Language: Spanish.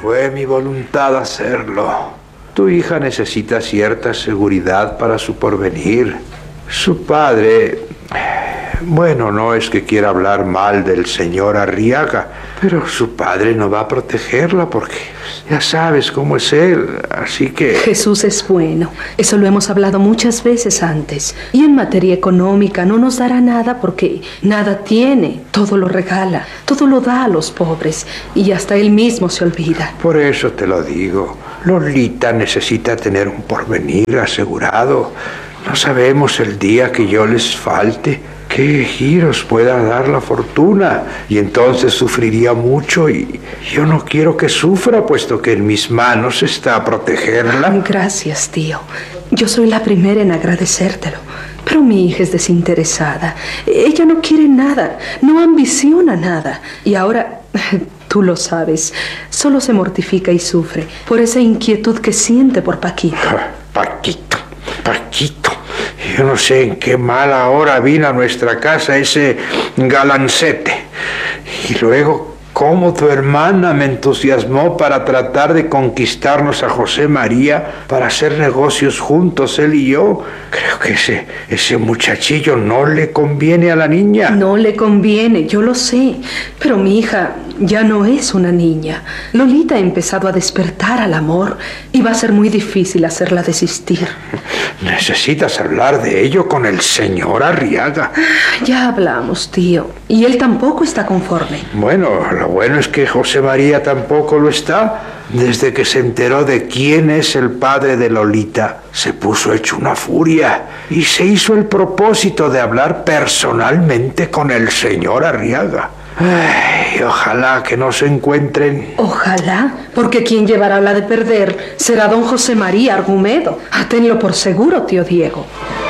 fue mi voluntad hacerlo. Tu hija necesita cierta seguridad para su porvenir. Su padre... Bueno, no es que quiera hablar mal del señor Arriaga, pero su padre no va a protegerla porque ya sabes cómo es él, así que... Jesús es bueno, eso lo hemos hablado muchas veces antes. Y en materia económica no nos dará nada porque nada tiene, todo lo regala, todo lo da a los pobres y hasta él mismo se olvida. Por eso te lo digo, Lolita necesita tener un porvenir asegurado. No sabemos el día que yo les falte, qué giros pueda dar la fortuna, y entonces sufriría mucho, y yo no quiero que sufra, puesto que en mis manos está protegerla. Gracias, tío. Yo soy la primera en agradecértelo. Pero mi hija es desinteresada. Ella no quiere nada, no ambiciona nada. Y ahora, tú lo sabes, solo se mortifica y sufre por esa inquietud que siente por Paquito. Paquito. Yo no sé en qué mala hora vino a nuestra casa ese galancete. Y luego, cómo tu hermana me entusiasmó para tratar de conquistarnos a José María para hacer negocios juntos, él y yo. Creo que ese muchachillo no le conviene a la niña. No le conviene, yo lo sé. Pero mi hija ya no es una niña. Lolita ha empezado a despertar al amor y va a ser muy difícil hacerla desistir. Necesitas hablar de ello con el señor Arriaga. Ya hablamos, tío. Y él tampoco está conforme. Bueno, lo bueno es que José María tampoco lo está. Desde que se enteró de quién es el padre de Lolita, se puso hecho una furia y se hizo el propósito de hablar personalmente con el señor Arriaga. Ay, ojalá que no se encuentren. Ojalá, porque quien llevará la de perder será don José María Argumedo. Tenlo por seguro, tío Diego.